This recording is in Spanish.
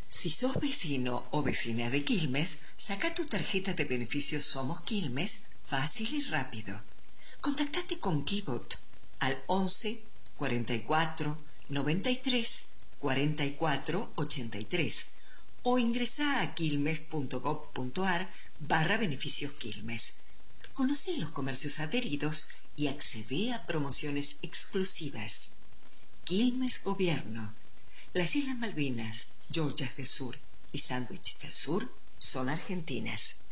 Si sos vecino o vecina de Quilmes, saca tu tarjeta de beneficios Somos Quilmes fácil y rápido. Contactate con Kibot al 11 44 93 44 83 o ingresá a quilmes.gov.ar/beneficios Quilmes. Conoce los comercios adheridos y accede a promociones exclusivas. Quilmes Gobierno. Las Islas Malvinas, Georgias del Sur y Sandwich del Sur son argentinas.